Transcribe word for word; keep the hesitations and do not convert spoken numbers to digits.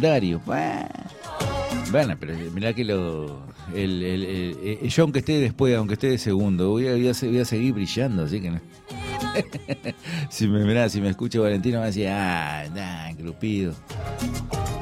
secundario. Bah. Bueno, pero mirá que lo... El, el, el, el- yo aunque esté después, aunque esté de segundo, voy a, voy a, se- voy a seguir brillando, así que no. si me mirá, si me escucha Valentino, me va a decir, ah, nah, engrupido.